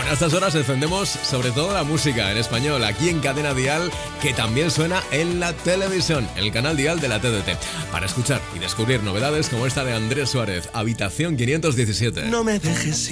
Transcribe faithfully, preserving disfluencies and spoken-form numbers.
Bueno, a estas horas defendemos sobre todo la música en español, aquí en Cadena Dial, que también suena en la televisión, en el canal Dial de la T D T, para escuchar y descubrir novedades como esta de Andrés Suárez, Habitación quinientos diecisiete. No me dejes